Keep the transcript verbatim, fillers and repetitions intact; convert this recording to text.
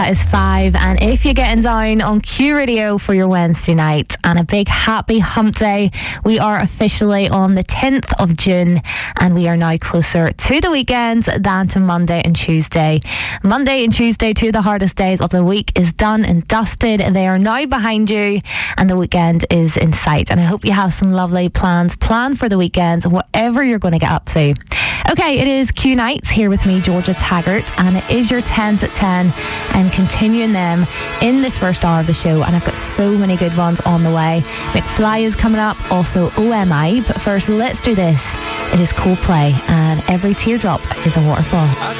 Is five, and if you're getting down on Q Radio for your Wednesday night, and a big happy hump day, we are officially on the tenth of June, and we are now closer to the weekend than to Monday and Tuesday. Monday and Tuesday, two of the hardest days of the week, is done and dusted. They are now behind you, and the weekend is in sight, and I hope you have some lovely plans planned for the weekend, whatever you're going to get up to. Okay, it is Q Nights here with me, Georgia Taggart, and it is your tens at ten. I'm continuing them in this first hour of the show, and I've got so many good ones on the way. McFly is coming up, also O M I, but first let's do this. It is Coldplay, and Every Teardrop is a Waterfall.